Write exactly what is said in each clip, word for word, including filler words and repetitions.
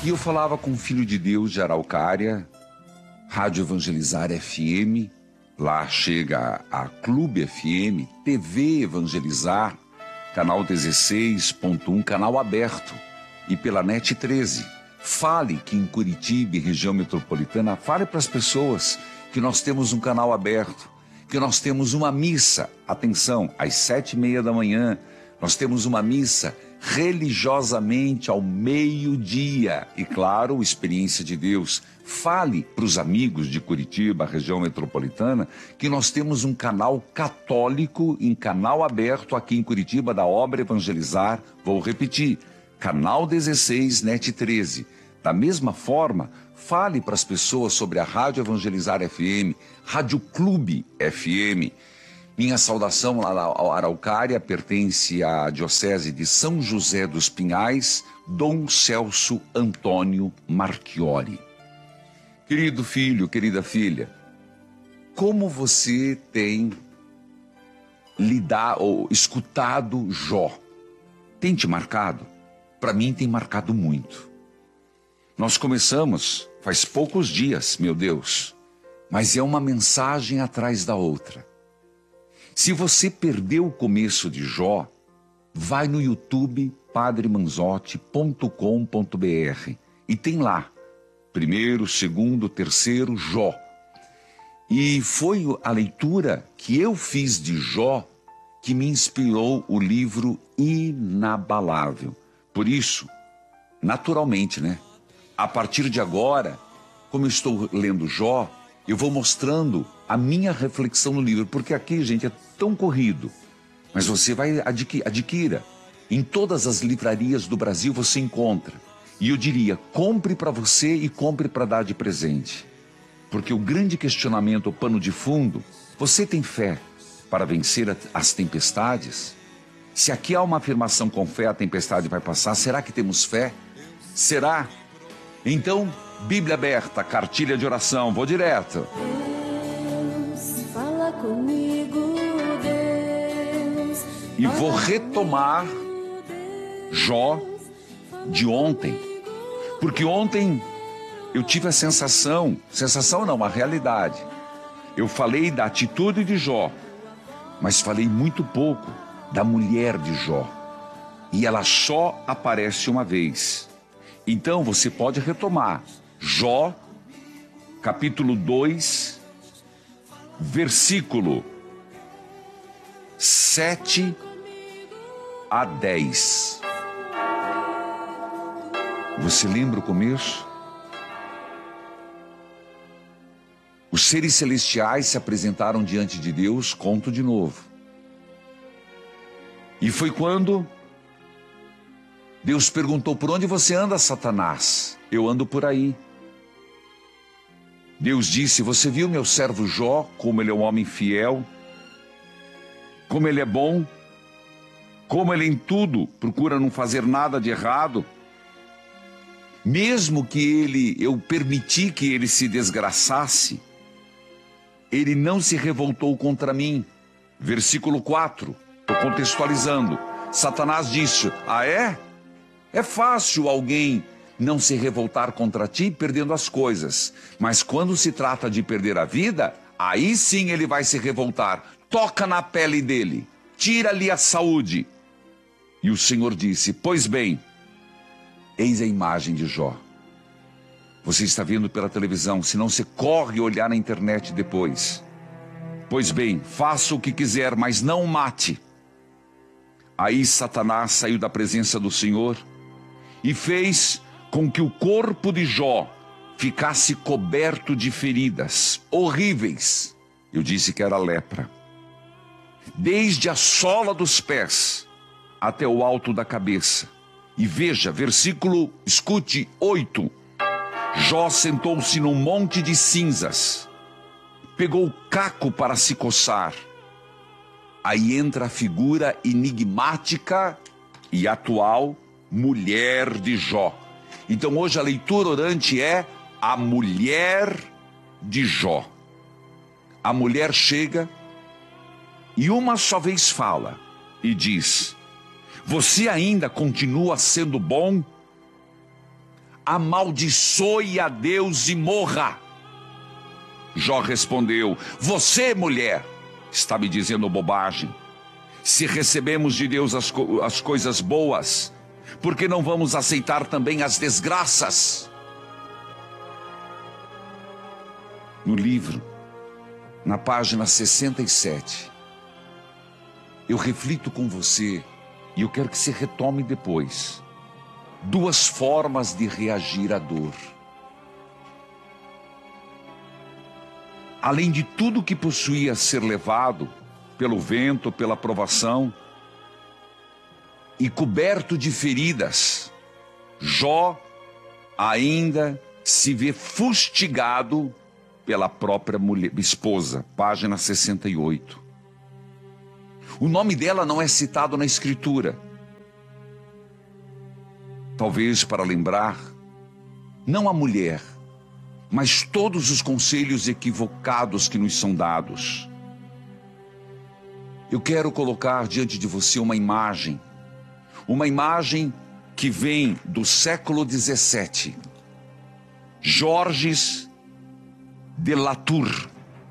E eu falava com o Filho de Deus de Araucária, Rádio Evangelizar F M, lá chega a Clube F M, T V Evangelizar, canal dezesseis ponto um, canal aberto, e pela NET treze. Fale que em Curitiba e região metropolitana, fale para as pessoas que nós temos um canal aberto, que nós temos uma missa, atenção, às sete e meia da manhã, nós temos uma missa religiosamente ao meio-dia. E claro, experiência de Deus. Fale para os amigos de Curitiba, região metropolitana, que nós temos um canal católico em canal aberto aqui em Curitiba da Obra Evangelizar. Vou repetir, canal dezesseis, NET treze. Da mesma forma, fale para as pessoas sobre a Rádio Evangelizar F M, Rádio Clube F M. Minha saudação lá na Araucária pertence à Diocese de São José dos Pinhais, Dom Celso Antônio Marchiori. Querido filho, querida filha, como você tem lidado ou escutado Jó? Tem te marcado? Para mim tem marcado muito. Nós começamos faz poucos dias, meu Deus, mas é uma mensagem atrás da outra. Se você perdeu o começo de Jó, vai no YouTube padre manzotti ponto com ponto br e tem lá, primeiro, segundo, terceiro, Jó. E foi a leitura que eu fiz de Jó que me inspirou o livro Inabalável. Por isso, naturalmente, né? A partir de agora, como eu estou lendo Jó, eu vou mostrando a minha reflexão no livro, porque aqui, gente, é tão corrido. Mas você vai adqui- adquira. Em todas as livrarias do Brasil você encontra. E eu diria, compre para você e compre para dar de presente. Porque o grande questionamento, o pano de fundo, você tem fé para vencer a- as tempestades? Se aqui há uma afirmação com fé, a tempestade vai passar, será que temos fé? Será? Então, Bíblia aberta, cartilha de oração, vou direto. Deus, fala comigo, Deus. E vou retomar Jó de ontem. Porque ontem eu tive a sensação, sensação não, a realidade. Eu falei da atitude de Jó, mas falei muito pouco da mulher de Jó. E ela só aparece uma vez. Então você pode retomar Jó, capítulo dois, versículo sete a dez. Você lembra o começo? Os seres celestiais se apresentaram diante de Deus, conto de novo. E foi quando Deus perguntou: por onde você anda, Satanás? Eu ando por aí. Deus disse: você viu meu servo Jó, como ele é um homem fiel, como ele é bom, como ele em tudo procura não fazer nada de errado. Mesmo que ele, eu permiti que ele se desgraçasse, ele não se revoltou contra mim. Versículo quatro, estou contextualizando. Satanás disse: ah é? É fácil alguém não se revoltar contra ti perdendo as coisas, mas quando se trata de perder a vida, aí sim ele vai se revoltar. Toca na pele dele, tira-lhe a saúde. E o Senhor disse: pois bem, eis a imagem de Jó. Você está vendo pela televisão, se não você corre olhar na internet depois. Pois bem, faça o que quiser, mas não o mate. Aí Satanás saiu da presença do Senhor e fez com que o corpo de Jó ficasse coberto de feridas horríveis. Eu disse que era lepra. Desde a sola dos pés até o alto da cabeça. E veja, versículo, escute, oito. Jó sentou-se num monte de cinzas, pegou o caco para se coçar. Aí entra a figura enigmática e atual, mulher de Jó. Então hoje a leitura orante é a mulher de Jó. A mulher chega e uma só vez fala e diz: você ainda continua sendo bom? amaldiçoe a Deus e morra. Jó respondeu: você, mulher, está me dizendo bobagem. Se recebemos de Deus as, co- as coisas boas, por que não vamos aceitar também as desgraças? No livro, na página sessenta e sete, eu reflito com você, e eu quero que você retome depois, duas formas de reagir à dor. Além de tudo que possuía ser levado pelo vento, pela provação, e coberto de feridas, Jó ainda se vê fustigado pela própria mulher, esposa, página sessenta e oito. O nome dela não é citado na Escritura. Talvez para lembrar, não a mulher, mas todos os conselhos equivocados que nos são dados. Eu quero colocar diante de você uma imagem, uma imagem que vem do século dezessete. Georges de Latour,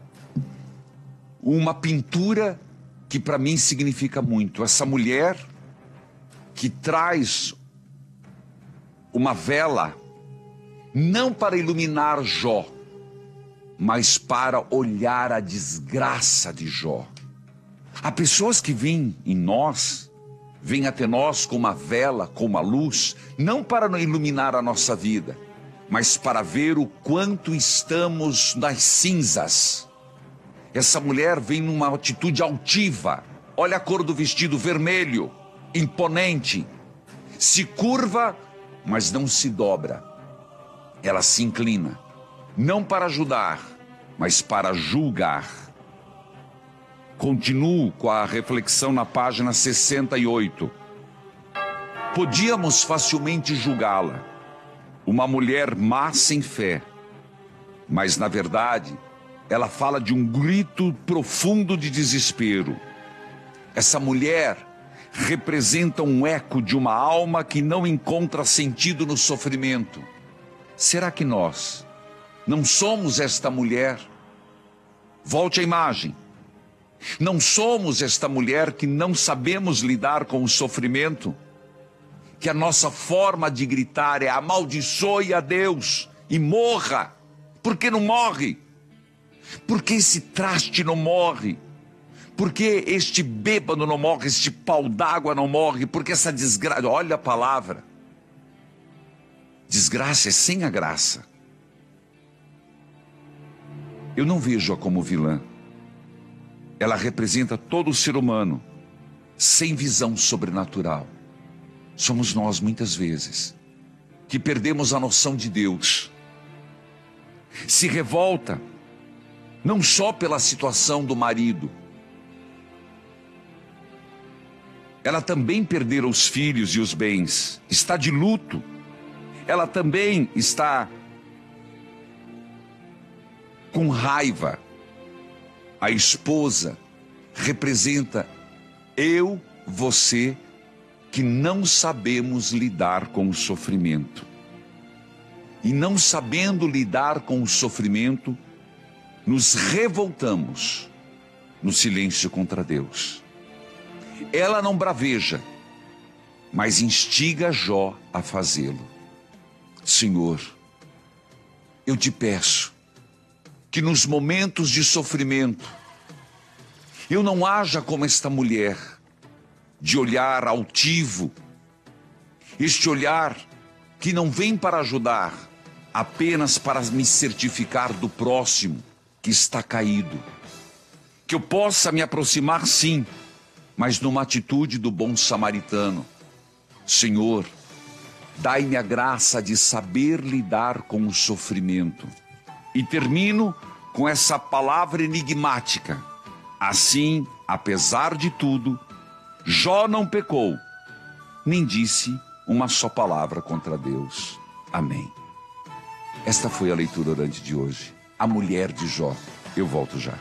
uma pintura que para mim significa muito. Essa mulher que traz uma vela, não para iluminar Jó, mas para olhar a desgraça de Jó. Há pessoas que vêm em nós, vêm até nós com uma vela, com uma luz, não para iluminar a nossa vida, mas para ver o quanto estamos nas cinzas. Essa mulher vem numa atitude altiva. Olha a cor do vestido, vermelho, imponente. Se curva, mas não se dobra. Ela se inclina, não para ajudar, mas para julgar. Continuo com a reflexão na página sessenta e oito. Podíamos facilmente julgá-la, uma mulher má sem fé, mas na verdade ela fala de um grito profundo de desespero. Essa mulher representa um eco de uma alma que não encontra sentido no sofrimento. Será que nós não somos esta mulher? Volte à imagem. Não somos esta mulher que não sabemos lidar com o sofrimento? Que a nossa forma de gritar é: amaldiçoe a Deus e morra. Por que não morre? Por que esse traste não morre? Por que este bêbado não morre? Este pau d'água não morre? Por que essa desgraça? Olha a palavra. Desgraça é sem a graça. Eu não vejo-a como vilã. Ela representa todo o ser humano sem visão sobrenatural. Somos nós, muitas vezes, que perdemos a noção de Deus. Se revolta, não só pela situação do marido. Ela também perdeu os filhos e os bens. Está de luto. Ela também está com raiva. A esposa representa eu, você, que não sabemos lidar com o sofrimento. E não sabendo lidar com o sofrimento, nos revoltamos no silêncio contra Deus. Ela não braveja, mas instiga Jó a fazê-lo. Senhor, eu te peço que nos momentos de sofrimento, eu não haja como esta mulher, de olhar altivo, este olhar que não vem para ajudar, apenas para me certificar do próximo que está caído. Que eu possa me aproximar, sim, mas numa atitude do bom samaritano. Senhor, dai-me a graça de saber lidar com o sofrimento. E termino com essa palavra enigmática. Assim, apesar de tudo, Jó não pecou, nem disse uma só palavra contra Deus. Amém. Esta foi a leitura orante de hoje. A mulher de Jó. Eu volto já.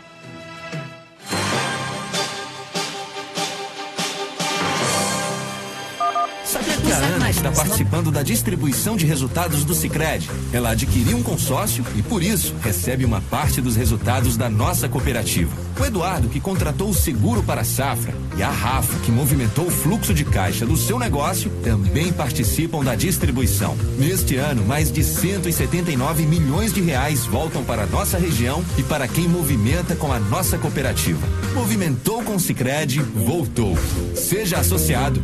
Sabia que a Ana está participando da distribuição de resultados do Sicredi. Ela adquiriu um consórcio e, por isso, recebe uma parte dos resultados da nossa cooperativa. O Eduardo, que contratou o seguro para a safra, e a Rafa, que movimentou o fluxo de caixa do seu negócio, também participam da distribuição. Neste ano, mais de cento e setenta e nove milhões de reais voltam para a nossa região e para quem movimenta com a nossa cooperativa. Movimentou com o Sicredi, voltou. Seja associado.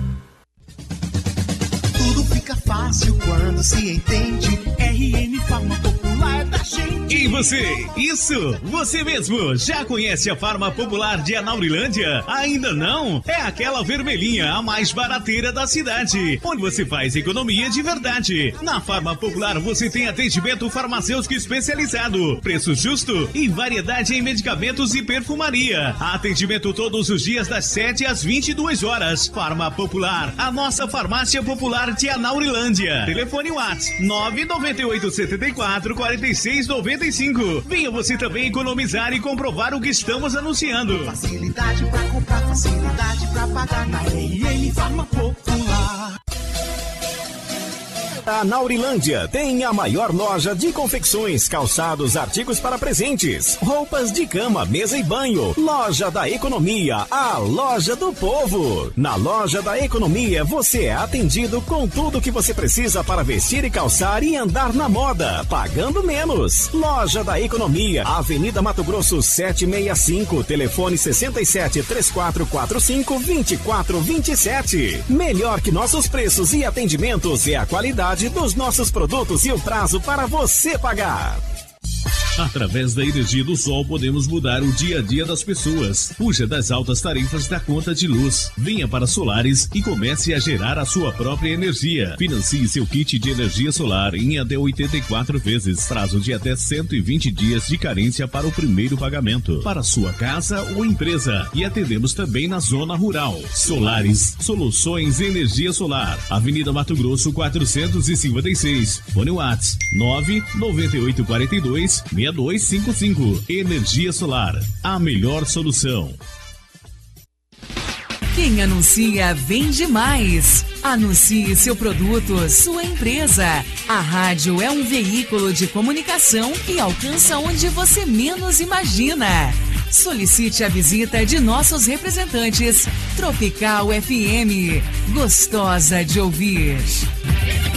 Tudo fica fácil quando se entende. R N Farma Popular é da gente. E você? Isso! Você mesmo! Já conhece a Farma Popular de Anaurilândia? Ainda não? É aquela vermelhinha, a mais barateira da cidade, onde você faz economia de verdade. Na Farma Popular você tem atendimento farmacêutico especializado, preço justo e variedade em medicamentos e perfumaria. Atendimento todos os dias das sete às vinte e duas horas. Farma Popular, a nossa farmácia popular de Anaurilândia. Telefone WhatsApp nove nove oito sete quatro quatro seis nove cinco. Venha você também economizar e comprovar o que estamos anunciando. Facilidade pra comprar, facilidade pra pagar na R N Farma Popular. A Naurilândia tem a maior loja de confecções, calçados, artigos para presentes, roupas de cama, mesa e banho. Loja da Economia, a loja do povo. Na Loja da Economia você é atendido com tudo que você precisa para vestir e calçar e andar na moda, pagando menos. Loja da Economia, Avenida Mato Grosso setecentos e sessenta e cinco, telefone sessenta e sete, três quatro quatro cinco, vinte e quatro vinte e sete. Melhor que nossos preços e atendimentos é a qualidade dos nossos produtos e o prazo para você pagar. Através da energia do sol podemos mudar o dia a dia das pessoas. Fuja das altas tarifas da conta de luz. Venha para Solares e comece a gerar a sua própria energia. Financie seu kit de energia solar em até oitenta e quatro vezes. Prazo de até cento e vinte dias de carência para o primeiro pagamento. Para sua casa ou empresa. E atendemos também na zona rural. Solares, soluções em energia solar. Avenida Mato Grosso quatrocentos e cinquenta e seis. Fone WhatsApp nove nove oito quatro dois seis dois cinco cinco. Energia solar, a melhor solução. Quem anuncia vende mais. Anuncie seu produto, sua empresa. A rádio é um veículo de comunicação que alcança onde você menos imagina. Solicite a visita de nossos representantes. Tropical F M, gostosa de ouvir.